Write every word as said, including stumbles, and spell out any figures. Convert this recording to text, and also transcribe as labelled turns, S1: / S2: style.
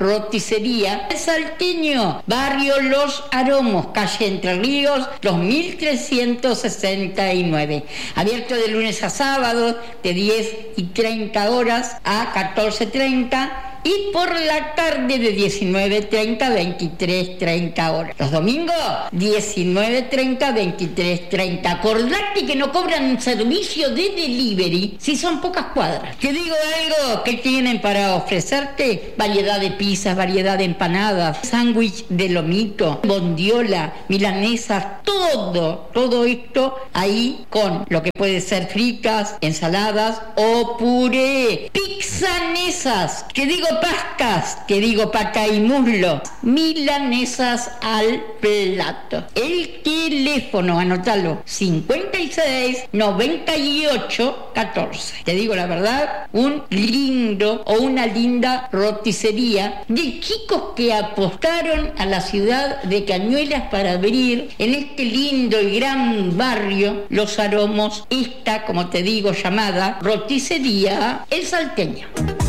S1: roticería El Salteño, barrio Los Aromos, calle Entre Ríos, dos mil trescientos sesenta y nueve. Abierto de lunes a sábado, de diez y treinta horas a catorce treinta. Y por la tarde de diecinueve treinta a veintitrés treinta horas. Los domingos, diecinueve treinta a veintitrés treinta. Acordate que no cobran servicio de delivery si son pocas cuadras. Te digo algo que tienen para ofrecerte: variedad de pizzas, variedad de empanadas, sándwich de lomito, bondiola, milanesas, todo, todo esto ahí con lo que puede ser fritas, ensaladas o puré. Pizzanesas, que digo pastas, que digo pata y muslo, milanesas al plato. El teléfono, anótalo, cincuenta y seis noventa y ocho catorce. Te digo la verdad, un lindo o una linda roticería de chicos que apostaron a la ciudad de Cañuelas para abrir en este lindo y gran barrio Los Aromos esta, como te digo, llamada roticería El Salteño.